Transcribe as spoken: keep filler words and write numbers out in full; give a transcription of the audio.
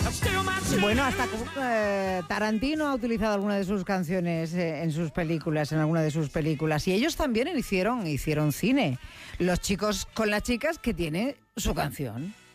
Bueno, hasta eh, Tarantino ha utilizado alguna de sus canciones eh, en sus películas, en alguna de sus películas. Y ellos también hicieron, hicieron cine. Los chicos con las chicas, que tiene su canción.